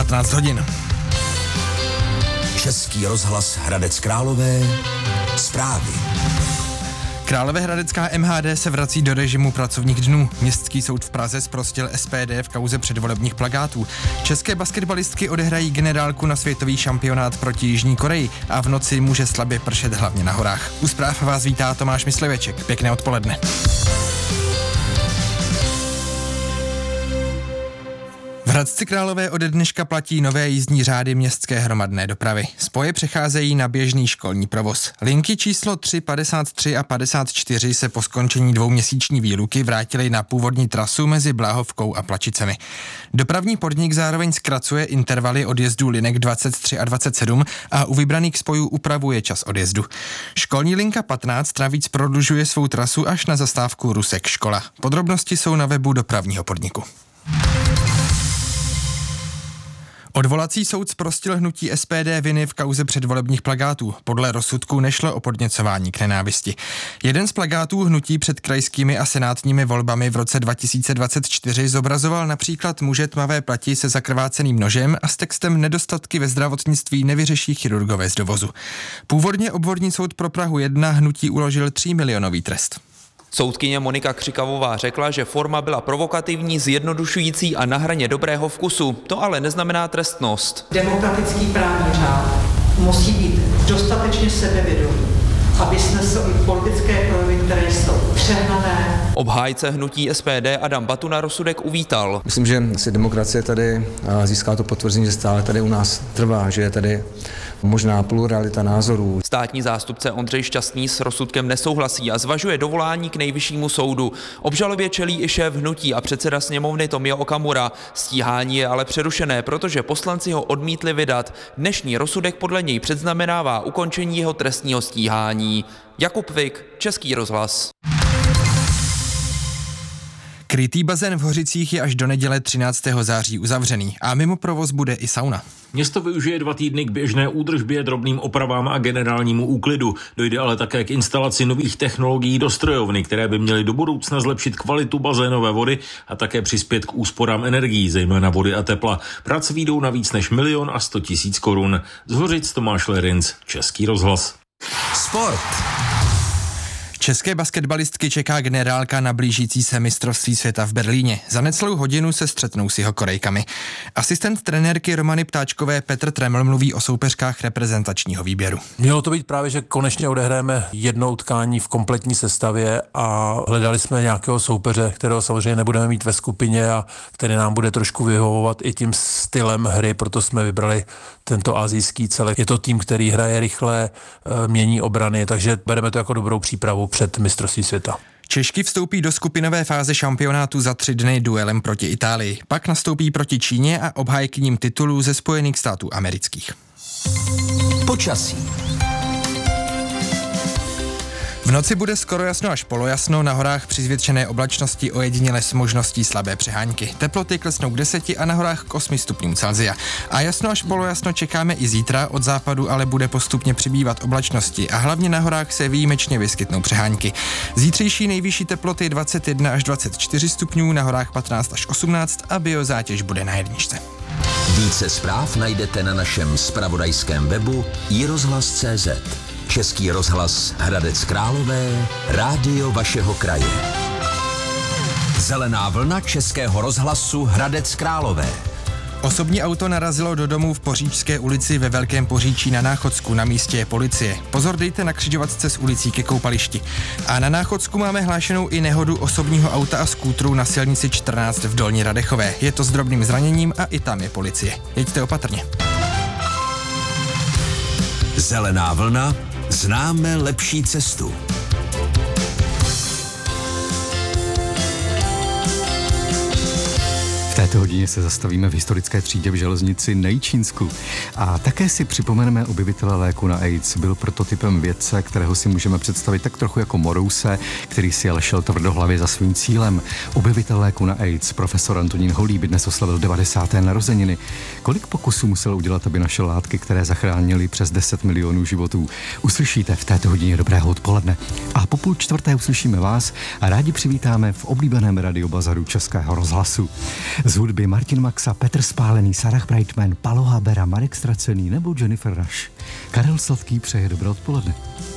15 hodin. Český rozhlas Hradec Králové, zprávy. Královéhradecká MHD se vrací do režimu pracovních dnů. Městský soud v Praze zprostil SPD v kauze předvolebních plakátů. České basketbalistky odehrají generálku na světový šampionát proti Jižní Koreji a v noci může slabě pršet hlavně na horách. U zpráv vás vítá Tomáš Mysliveček. Pěkné odpoledne. V Hradci Králové ode dneška platí nové jízdní řády městské hromadné dopravy. Spoje přecházejí na běžný školní provoz. Linky číslo 3, 53 a 54 se po skončení dvouměsíční výluky vrátily na původní trasu mezi Bláhovkou a Plačicemi. Dopravní podnik zároveň zkracuje intervaly odjezdu linek 23 a 27 a u vybraných spojů upravuje čas odjezdu. Školní linka 15 navíc prodlužuje svou trasu až na zastávku Rusek škola. Podrobnosti jsou na webu dopravního podniku. Odvolací soud zprostil hnutí SPD viny v kauze předvolebních plakátů. Podle rozsudku nešlo o podněcování k nenávisti. Jeden z plakátů hnutí před krajskými a senátními volbami v roce 2024 zobrazoval například muže tmavé plati se zakrváceným nožem a s textem "Nedostatky ve zdravotnictví nevyřeší chirurgové z dovozu". Původně obvodní soud pro Prahu 1 hnutí uložil 3 milionový trest. Soudkyně Monika Křikavová řekla, že forma byla provokativní, zjednodušující a na hraně dobrého vkusu. To ale neznamená trestnost. Demokratický právní řád musí být dostatečně sebevědomý, aby snesl i politické projevy, které jsou přehnané. Obhájce hnutí SPD Adam Batuna rozsudek uvítal. Myslím, že si demokracie tady získá to potvrzení, že stále tady u nás trvá, že je tady možná pluralita názorů. Státní zástupce Ondřej Šťastný s rozsudkem nesouhlasí a zvažuje dovolání k nejvyššímu soudu. Obžalobě čelí i šéf hnutí a předseda sněmovny Tomio Okamura. Stíhání je ale přerušené, protože poslanci ho odmítli vydat. Dnešní rozsudek podle něj předznamenává ukončení jeho trestního stíhání. Jakub Vik, Český rozhlas. Krytý bazén v Hořicích je až do neděle 13. září uzavřený a mimo provoz bude i sauna. Město využije 2 týdny k běžné údržbě, drobným opravám a generálnímu úklidu. Dojde ale také k instalaci nových technologií do strojovny, které by měly do budoucna zlepšit kvalitu bazénové vody a také přispět k úsporám energií, zejména vody a tepla. Práce vyjdou na víc než 1 100 000 korun. Z Hořic Tomáš Lerinc, Český rozhlas. Sport. České basketbalistky čeká generálka na blížící se mistrovství světa v Berlíně. Za necelou hodinu se střetnou s Jihokorejkami. Asistent trenérky Romany Ptáčkové Petr Treml mluví o soupeřkách reprezentačního výběru. Mělo to být právě, že konečně odehráme jedno utkání v kompletní sestavě a hledali jsme nějakého soupeře, kterého samozřejmě nebudeme mít ve skupině a který nám bude trošku vyhovovat i tím stylem hry, proto jsme vybrali tento asijský celek. Je to tým, který hraje rychle, mění obrany, takže bereme to jako dobrou přípravu před mistrovství světa. Češky vstoupí do skupinové fáze šampionátu za 3 dny duelem proti Itálii. Pak nastoupí proti Číně a obhájkyním titulů ze Spojených států amerických. Počasí. V noci bude skoro jasno až polojasno, na horách při zvětšené oblačnosti ojediněle s možností slabé přehánky. Teploty klesnou k 10 a na horách k 8 stupňům Celsia. A jasno až polojasno čekáme i zítra, od západu ale bude postupně přibývat oblačnosti a hlavně na horách se výjimečně vyskytnou přehánky. Zítřejší nejvyšší teploty 21 až 24 stupňů, na horách 15 až 18 a biozátěž bude na 1. Více zpráv najdete na našem zpravodajském webu iRozhlas.cz. Český rozhlas Hradec Králové, rádio vašeho kraje. Zelená vlna Českého rozhlasu Hradec Králové. Osobní auto narazilo do domu v Poříčské ulici ve Velkém Poříčí na Náchodsku, na místě je policie. Pozor dejte na křižovatce s ulicí ke koupališti. A na Náchodsku máme hlášenou i nehodu osobního auta a skútru na silnici 14 v Dolní Radechové. Je to s drobným zraněním a i tam je policie. Jeďte opatrně. Zelená vlna, známe lepší cestu. V této hodině se zastavíme v historické třídě v železnici Nejčínsku a také si připomeneme objevitele léku na AIDS. Byl prototypem vědce, kterého si můžeme představit tak trochu jako Morouse, který si ale šel tvrdohlavě za svým cílem. Objevitel léku na AIDS, profesor Antonín Holý, by dnes oslavil 90. narozeniny. Kolik pokusů musel udělat, aby našel látky, které zachránily přes 10 milionů životů? Uslyšíte v této hodině. Dobrého odpoledne. A po 3:30 uslyšíme vás a rádi přivítáme v oblíbeném radiobazaru Českého rozhlasu. Z hudby Martin Maxa, Petr Spálený, Sarah Brightman, Palo Habera, Marek Stracený nebo Jennifer Rush. Karel Sladký přeje dobré odpoledne.